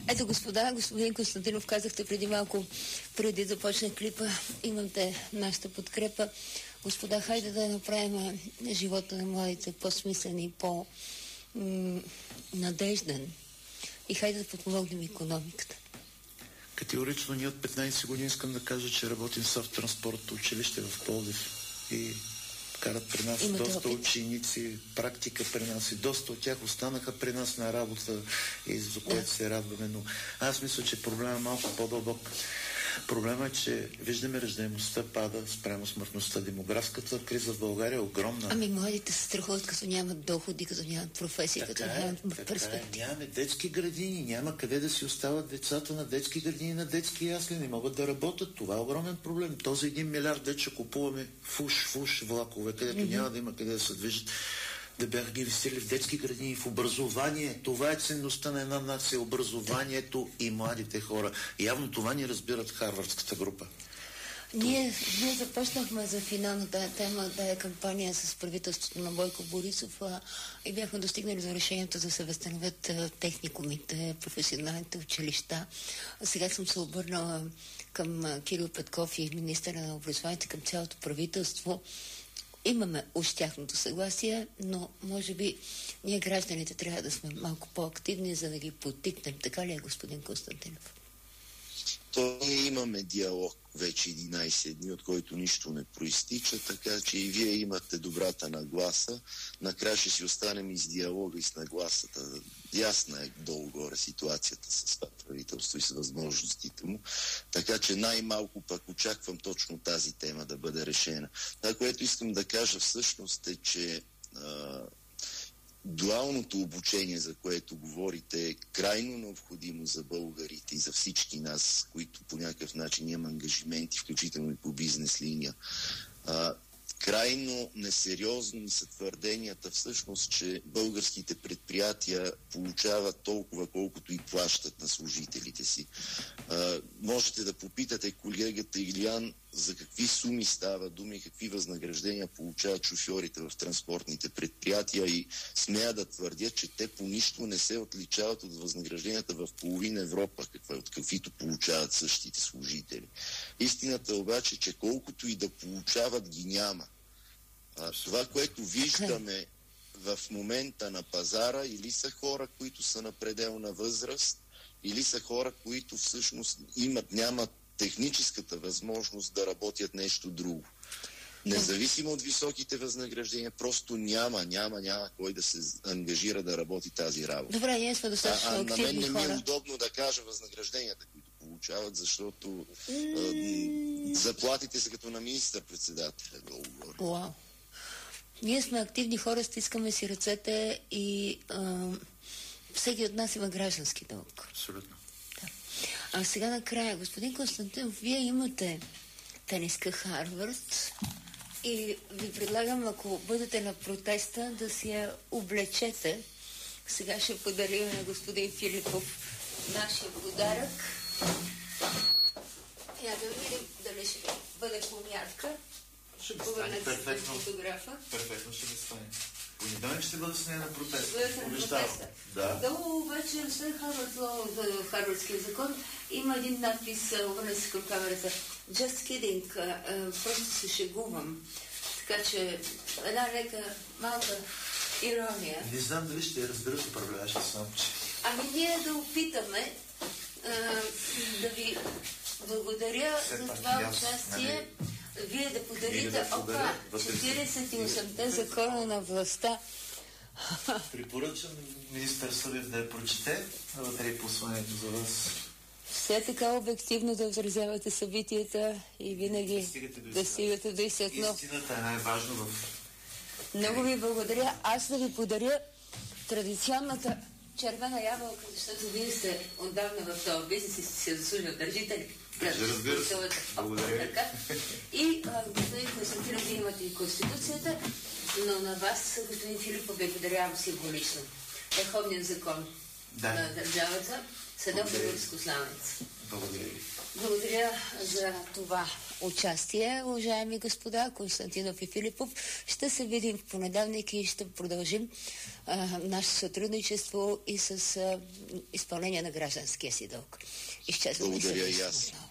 Ето, господа, господин Константинов, казахте преди малко, преди да почне клипа, имате нашата подкрепа. Господа, хайде да направим живота на младите по-смислен и по-надежден. И хайде да подпомогнем икономиката. Категорично ние от 15 години искам да кажа, че работим в транспортното училище в Пловдив и карат при нас доста ученици, практика при нас и доста от тях останаха при нас на работа и за което се радваме, но аз мисля, че проблема е малко по-дълбок. Проблема е, че виждаме раждаемостта пада спрямо смъртността. Демографската криза в България е огромна. Ами младите се страхуват, като нямат доходи, като нямат професия, като нямат перспектива. Нямаме детски градини, няма къде да си остават децата на детски градини, на детски ясли, не могат да работят. Това е огромен проблем. Този 1 милиард вече купуваме фуш влакове, където няма да има къде да се движат, да бяха ги висели в детски градини, в образование. Това е ценността на една нация, образованието и младите хора. Явно това ни разбират Харвардската група. Ние започнахме за финалната тема, тая кампания с правителството на Бойко Борисов и бяхме достигнали за решението да се възстановят техникумите, професионалните училища. Сега съм се обърнала към Кирил Петков и министъра на образованието, към цялото правителство. Имаме уж тяхното съгласие, но може би ние гражданите трябва да сме малко по-активни, за да ги подтикнем. Така ли е, господин Константинов? То ние имаме диалог вече 11 дни, от който нищо не проистича, така че и вие имате добрата нагласа. Накрая ще си останем и с диалога, и с нагласата. Ясна е долу-горе ситуацията с това правителство и с възможностите му. Така че най-малко пък очаквам точно тази тема да бъде решена. Това, което искам да кажа всъщност е, че дуалното обучение, за което говорите, е крайно необходимо за българите и за всички нас, които по някакъв начин имаме ангажименти, включително и по бизнес линия. Крайно несериозни са твърденията всъщност, че българските предприятия получават толкова, колкото и плащат на служителите си. Можете да попитате колегата Илиян за какви суми става дума и какви възнаграждения получават шофьорите в транспортните предприятия и смея да твърдя, че те по нищо не се отличават от възнагражденията в половина Европа, от каквито получават същите служители. Истината обаче, че колкото и да получават, ги няма. Това, което виждаме в момента на пазара, или са хора, които са на пределна възраст, или са хора, които всъщност нямат техническата възможност да работят нещо друго. Независимо от високите възнаграждения, просто няма кой да се ангажира да работи тази работа. Добре, ние сме достатъчно активни хора. На мен не ми е удобно да кажа възнагражденията, които получават, защото заплатите са като на министър-председателя. Уау! Ние сме активни хора, стискаме си ръцете и всеки от нас има граждански дълг. Абсолютно. Да. А сега накрая, господин Константинов, вие имате тениска Харвард и ви предлагам, ако бъдете на протеста, да си я облечете. Сега ще подарим на господин Филипов нашия подарък. Я да видим дали ще бъде помярка. Ще го стане перфектно. Перфектно ще го стане. Понеделник ще бъде с нея на протест. Обещавам. Да, обаче след Харвардския закон има един надпис, обърна се към камерата. Just kidding, просто се шегувам. Така че една лека малка ирония. Не знам дали ще разберат управляващи само, че... Ами ние да опитаме да ви благодаря за това участие. Вие да подарите 48-те закона на властта. Препоръчам министър Събев да я прочете, да бъде посланието за вас. Все така обективно да отразявате събитията и винаги да стигате до истина. Истината е най-важно в... Много ви благодаря. Аз да ви подаря традиционната червена ябълка, защото вие сте отдавна в този бизнес и сте се заслужили държители. Разбира се. Благодаря. И господин Константинов, вие имате и Конституцията, но на вас, господин Филипов, ви подарявам символично. Върховният закон. на държавата, Съдъмбургско славец. Благодаря ви. Благодаря за това участие, уважаеми господа Константинов и Филипов. Ще се видим в понеделник и ще продължим нашето сътрудничество и с изпълнение на гражданския си дълг. Благодаря и аз.